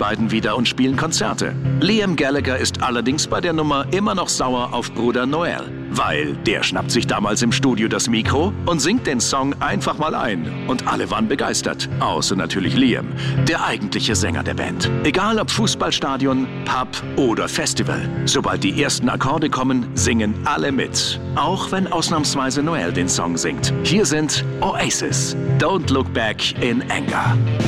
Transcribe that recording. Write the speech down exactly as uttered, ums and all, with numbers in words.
beiden wieder und spielen Konzerte. Liam Gallagher ist allerdings bei der Nummer immer noch sauer auf Bruder Noel, weil der schnappt sich damals im Studio das Mikro und singt den Song einfach mal ein. Und alle waren begeistert, außer natürlich Liam, der eigentliche Sänger der Band. Egal ob Fußballstadion, Pub oder Festival, sobald die ersten Akkorde kommen, singen alle mit. Auch wenn ausnahmsweise Noel den Song singt. Hier sind Oasis, Don't Look Back in Anger.